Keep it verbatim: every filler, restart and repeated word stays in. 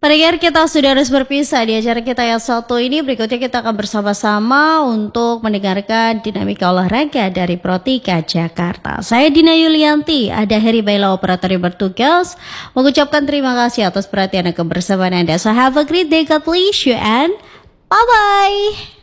Pendengar kita sudah harus berpisah di acara kita yang satu ini. Berikutnya kita akan bersama-sama untuk mendengarkan dinamika olahraga dari Protika Jakarta. Saya Dina Yulianti, ada Heri Baila operator yang bertugas mengucapkan terima kasih atas perhatian dan kebersamaan Anda. So have a great day, God bless you and bye-bye.